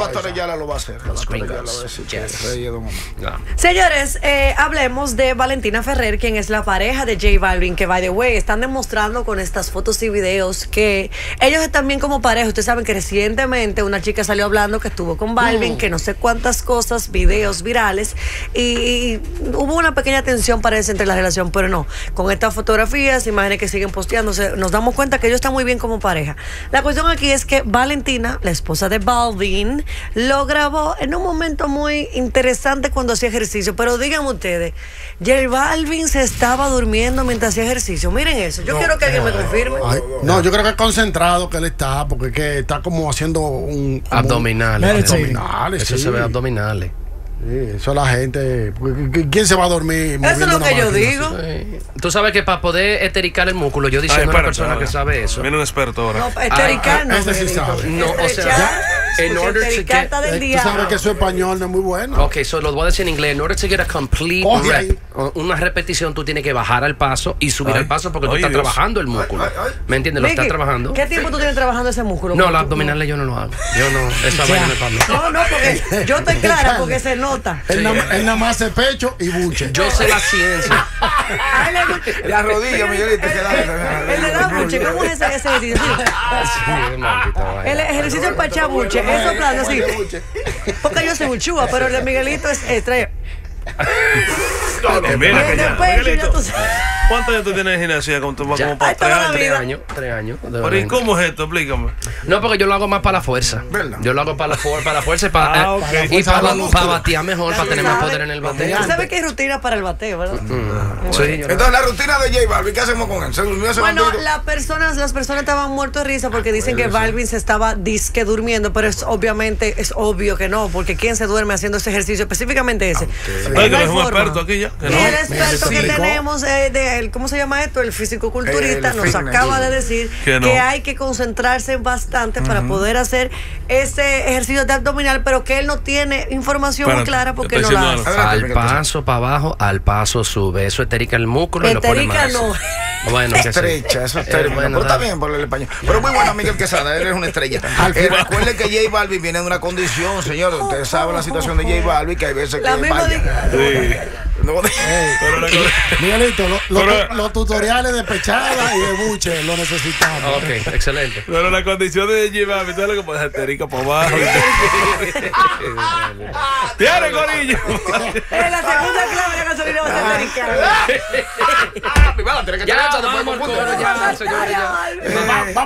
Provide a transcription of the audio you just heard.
Pastor ya lo va a hacer. Señores, hablemos de Valentina Ferrer, quien es la pareja de J Balvin, que by the way, están demostrando con estas fotos y videos que ellos están bien como pareja. Ustedes saben que recientemente una chica salió hablando que estuvo con Balvin, que no sé cuántas cosas, videos virales, y hubo una pequeña tensión parece entre la relación, pero no, con estas fotografías, imágenes que siguen posteándose, nos damos cuenta que ellos están muy bien como pareja. La cuestión aquí es que Valentina, la esposa de Balvin, lo grabó en un momento muy interesante cuando hacía ejercicio, pero díganme ustedes, J Balvin se estaba durmiendo mientras hacía ejercicio. Miren eso, yo quiero que alguien me confirme. No, yo creo que es concentrado que él está, porque es que está como haciendo abdominales. Eso se ve abdominales. Sí, eso la gente. ¿Quién se va a dormir? Eso es lo que yo digo. Sí. Tú sabes que para poder estericar el músculo, yo diciendo a una persona que sabe eso. Viene un experto ahora. No, estericar no. Ese sí sabe. No, o sea, en order to get. Tú sabes que su español no es muy bueno. Ok, so lo voy a decir en inglés. In order to get a complete rep, una repetición, tú tienes que bajar al paso y subir al paso porque tú estás trabajando el músculo. ¿Me entiendes? Lo estás trabajando. ¿Qué tiempo tú tienes trabajando ese músculo? No, los abdominales yo no lo hago. Yo no, esa vaina me para No, porque yo estoy clara porque se nota. Él nada más hace pecho y buche. Yo sé la ciencia. La rodilla, Miguelito. Él le da buche. ¿Cómo es ese ejercicio? El ejercicio es para echar buche. Eso plano así. Porque yo soy un chúa, pero el de Miguelito es estrella. Mira que ya. ¿Cuántos años tú tienes en gimnasia? Como para 3 años. 3 años. Pero ¿y cómo es esto? Explícame. No, porque yo lo hago más para la fuerza. ¿Verdad? Yo lo hago para la fuerza y para batear mejor, para tener más poder en el bateo. Tú sabes que hay rutina para el bateo, ¿verdad? Sí. Entonces, la rutina de J Balvin, ¿qué hacemos con él? ¿Se durmió? Bueno, las personas estaban muertos de risa porque dicen que Balvin se estaba disque durmiendo, pero es obvio que no, porque ¿quién se duerme haciendo ese ejercicio? Específicamente ese. Es un experto aquí ya. Y el experto que tenemos, ¿cómo se llama esto? El fisicoculturista nos acaba de decir que hay que concentrarse bastante para poder hacer ese ejercicio de abdominal, pero que él no tiene información muy clara porque no la hace. Al paso para abajo, al paso sube. Eso esterica el músculo y lo pone más. No. Bueno, estrecha, eso es terrible. Pero está bien por el español. Pero muy bueno, Miguel Quesada, eres una estrella. Recuerden que J Balvin viene de una condición, señor. Ustedes saben la situación de J Balvin, que hay veces que Miguelito, los tutoriales de pechada y de buche lo necesitamos. Ok, excelente. Pero la condición de J Balvin, tú es lo que puedes esterica por abajo. ¡Tiene, corillo! La segunda clave de la gasolina va a ser estericar. Ya, vamos al coro, ya, señores, ya.